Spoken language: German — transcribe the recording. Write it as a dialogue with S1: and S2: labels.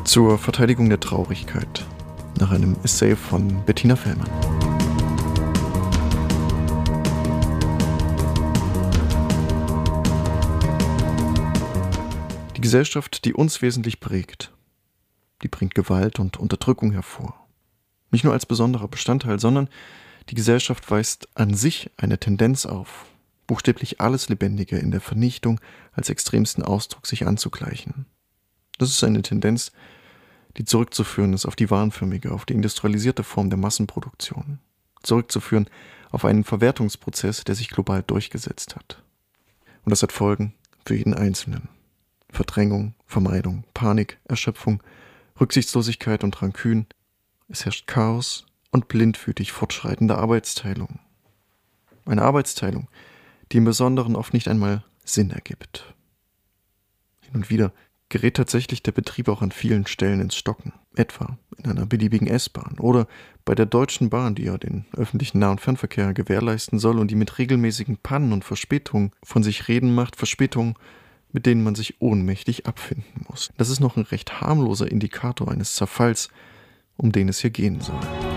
S1: Zur Verteidigung der Traurigkeit nach einem Essay von Bettina Fellmann. Die Gesellschaft, die uns wesentlich prägt, die bringt Gewalt und Unterdrückung hervor. Nicht nur als besonderer Bestandteil, sondern die Gesellschaft weist an sich eine Tendenz auf, buchstäblich alles Lebendige in der Vernichtung als extremsten Ausdruck sich anzugleichen. Das ist eine Tendenz, die zurückzuführen ist auf die warenförmige, auf die industrialisierte Form der Massenproduktion. Zurückzuführen auf einen Verwertungsprozess, der sich global durchgesetzt hat. Und das hat Folgen für jeden Einzelnen. Verdrängung, Vermeidung, Panik, Erschöpfung, Rücksichtslosigkeit und Rankün. Es herrscht Chaos und blindwütig fortschreitende Arbeitsteilung. Eine Arbeitsteilung, die im Besonderen oft nicht einmal Sinn ergibt. Hin und wieder gerät tatsächlich der Betrieb auch an vielen Stellen ins Stocken, etwa in einer beliebigen S-Bahn oder bei der Deutschen Bahn, die ja den öffentlichen Nah- und Fernverkehr gewährleisten soll und die mit regelmäßigen Pannen und Verspätungen von sich reden macht, Verspätungen, mit denen man sich ohnmächtig abfinden muss. Das ist noch ein recht harmloser Indikator eines Zerfalls, um den es hier gehen soll.